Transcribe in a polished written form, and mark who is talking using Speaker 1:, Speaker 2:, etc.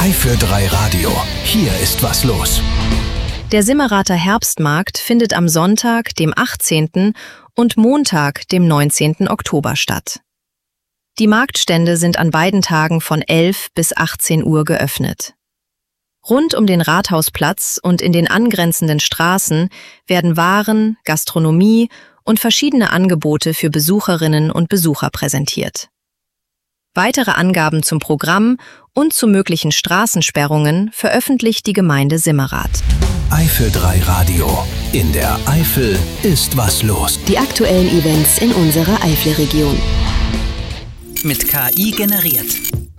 Speaker 1: Eifel 3 Radio. Hier ist was los.
Speaker 2: Der Simmerater Herbstmarkt findet am Sonntag, dem 18. und Montag, dem 19. Oktober statt. Die Marktstände sind an beiden Tagen von 11 bis 18 Uhr geöffnet. Rund um den Rathausplatz und in den angrenzenden Straßen werden Waren, Gastronomie und verschiedene Angebote für Besucherinnen und Besucher präsentiert. Weitere Angaben zum Programm und zu möglichen Straßensperrungen veröffentlicht die Gemeinde Simmerath.
Speaker 1: Eifel 3 Radio. In der Eifel ist was los.
Speaker 3: Die aktuellen Events in unserer Eifelregion.
Speaker 4: Mit KI generiert.